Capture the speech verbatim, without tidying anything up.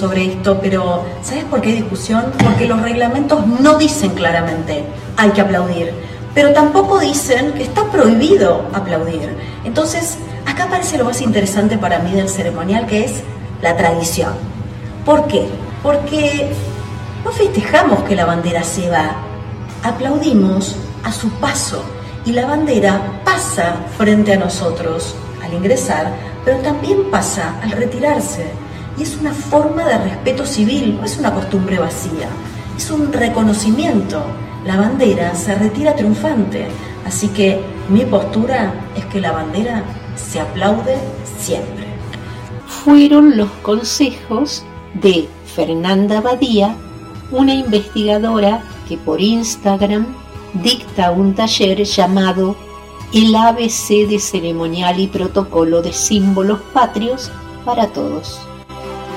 sobre esto, pero ¿sabes por qué hay discusión? Porque los reglamentos no dicen claramente hay que aplaudir, pero tampoco dicen que está prohibido aplaudir. Entonces, acá aparece lo más interesante para mí del ceremonial, que es la tradición. ¿Por qué? Porque no festejamos que la bandera se va, aplaudimos a su paso y la bandera pasa frente a nosotros al ingresar, pero también pasa al retirarse. Y es una forma de respeto civil, no es una costumbre vacía, es un reconocimiento. La bandera se retira triunfante, así que mi postura es que la bandera se aplaude siempre. Fueron los consejos de Fernanda Badía, una investigadora que por Instagram dicta un taller llamado El A B C de Ceremonial y Protocolo de Símbolos Patrios para Todos.